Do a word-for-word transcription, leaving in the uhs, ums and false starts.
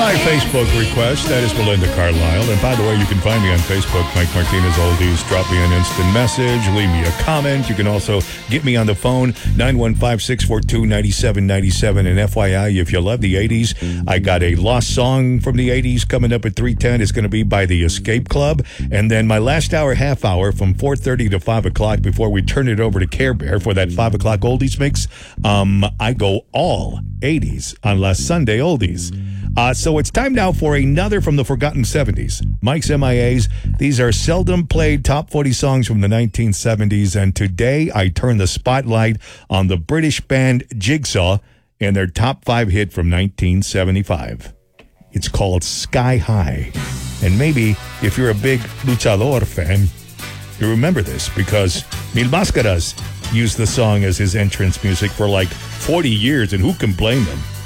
my Facebook request. That is Belinda Carlisle. And by the way, you can find me on Facebook, Mike Martinez Oldies. Drop me an instant message. Leave me a comment. You can also get me on the phone, nine one five, six four two, nine seven nine seven. And F Y I, if you love the eighties, I got a lost song from the eighties coming up at three ten. It's going to be by the Escape Club. And then my last hour, half hour, from four thirty to five o'clock before we turn it over to Care Bear for that five o'clock oldies mix, um, I go all eighties on last Sunday oldies. Uh, so it's time now for another from the forgotten seventies. Mike's M I As. These are seldom played top forty songs from the nineteen seventies. And today I turn the spotlight on the British band Jigsaw and their top five hit from nineteen seventy-five. It's called Sky High. And maybe if you're a big Luchador fan, you remember this because Mil Máscaras used the song as his entrance music for like forty years, and who can blame them?